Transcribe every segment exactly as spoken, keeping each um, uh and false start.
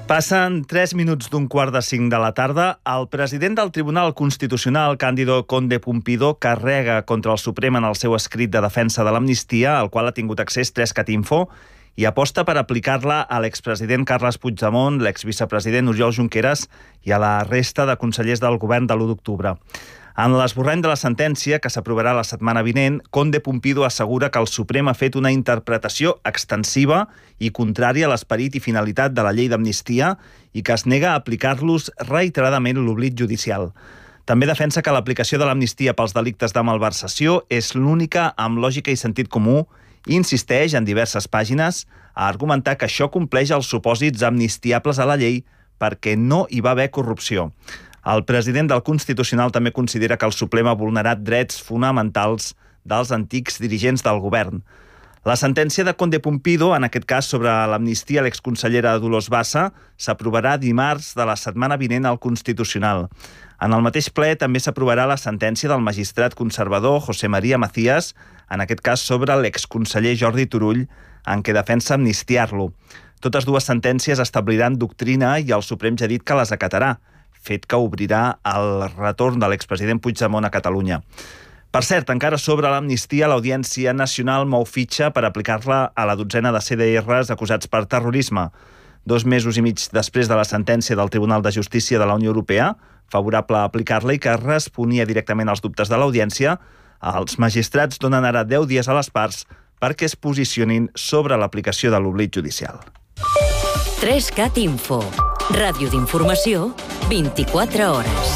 Passen tres minuts d'un quart de cinc de la tarda. El president del Tribunal Constitucional, Cándido Conde Pumpido, carrega contra el Suprem en el seu escrit de defensa de l'amnistia, al qual ha tingut accés Trescat Info, i aposta per aplicar-la a l'expresident Carles Puigdemont, l'exvicepresident Oriol Junqueras i a la resta de consellers del govern de l'u d'octubre. En l'esborrany de la sentència, que s'aprovarà la setmana vinent, Conde Pumpido assegura que el Suprem ha fet una interpretació extensiva i contrària a l'esperit i finalitat de la llei d'amnistia i que es nega a aplicar-los reiteradament l'oblit judicial. També defensa que l'aplicació de l'amnistia pels delictes de malversació és l'única amb lògica i sentit comú i insisteix en diverses pàgines a argumentar que això compleix els supòsits amnistiables a la llei perquè no hi va haver corrupció. El president del Constitucional també considera que el Suprem ha vulnerat drets fonamentals dels antics dirigents del govern. La sentència de Conde Pumpido, en aquest cas sobre l'amnistia a l'exconsellera Dolors Bassa, s'aprovarà dimarts de la setmana vinent al Constitucional. En el mateix ple també s'aprovarà la sentència del magistrat conservador José María Macías, en aquest cas sobre l'exconseller Jordi Turull, en què defensa amnistiar-lo. Totes dues sentències establiran doctrina i el Suprem ja ha dit que les acatarà, fet que obrirà el retorn de l'expresident Puigdemont a Catalunya. Per cert, encara sobre l'amnistia, l'Audiència Nacional mou fitxa per aplicar-la a la dotzena de C D Rs acusats per terrorisme. Dos mesos i mig després de la sentència del Tribunal de Justícia de la Unió Europea, favorable a aplicar-la i que responia directament als dubtes de l'Audiència, els magistrats donen ara deu dies a les parts perquè es posicionin sobre l'aplicació de l'oblit judicial. Trescat Info. Ràdio d'informació, vint-i-quatre hores.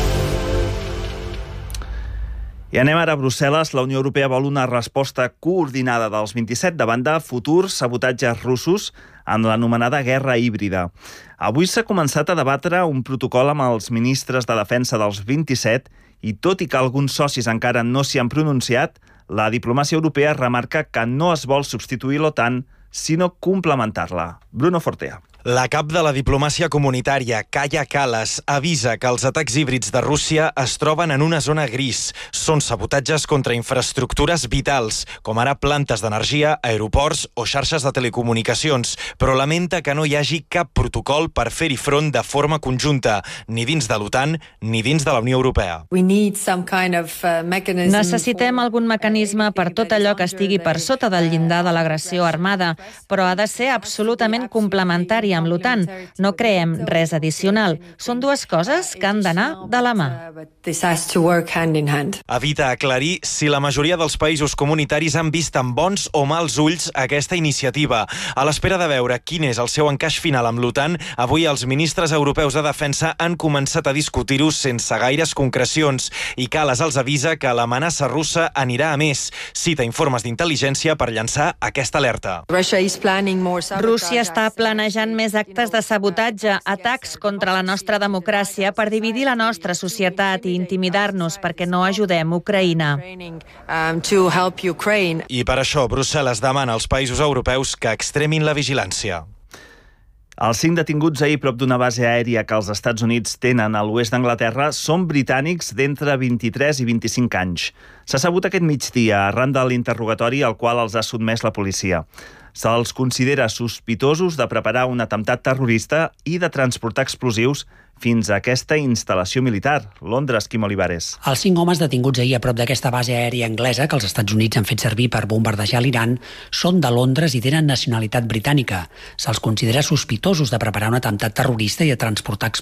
I anem ara a Brussel·les. La Unió Europea vol una resposta coordinada dels vint-i-set davant de futurs sabotatges russos en l'anomenada guerra híbrida. Avui s'ha començat a debatre un protocol amb els ministres de defensa dels vint-i-set i tot i que alguns socis encara no s'hi han pronunciat, la diplomàcia europea remarca que no es vol substituir l'OTAN, sinó complementar-la. Bruno Fortea. La cap de la diplomàcia comunitària, Kaja Kallas, avisa que els atacs híbrids de Rússia es troben en una zona gris. Són sabotatges contra infraestructures vitals, com ara plantes d'energia, aeroports o xarxes de telecomunicacions, però lamenta que no hi hagi cap protocol per fer-hi front de forma conjunta, ni dins de l'OTAN ni dins de la Unió Europea. Kind of, uh, Necessitem algun mecanisme per tot allò que estigui per sota del llindar de l'agressió armada, però ha de ser absolutament complementari amb l'OTAN. No creem res addicional. Són dues coses que han d'anar de la mà. Evita aclarir si la majoria dels països comunitaris han vist amb bons o mals ulls aquesta iniciativa. A l'espera de veure quin és el seu encaix final amb l'OTAN, avui els ministres europeus de defensa han començat a discutir-ho sense gaires concrecions i Kallas els avisa que l'amenaça russa anirà a més. Cita informes d'intel·ligència per llançar aquesta alerta. Rússia està planejant més actes de sabotatge, atacs contra la nostra democràcia per dividir la nostra societat i intimidar-nos perquè no ajudem Ucraïna. I per això Brussel·les demana als països europeus que extremin la vigilància. Els cinc detinguts ahir prop d'una base aèria que els Estats Units tenen a l'oest d'Anglaterra són britànics d'entre vint-i-tres i vint-i-cinc anys. S'ha sabut aquest migdia arran de l'interrogatori al qual els ha sotmès la policia. Se'ls considera sospitosos de preparar un atemptat terrorista i de transportar explosius fins a aquesta instal·lació militar. Londres, Quim Olivares. Els cinc homes detinguts ahir a prop d'aquesta base aèria anglesa que els Estats Units han fet servir per bombardejar l'Iran són de Londres i tenen nacionalitat britànica. Se'ls considera sospitosos de preparar un atemptat terrorista i de transportar explosius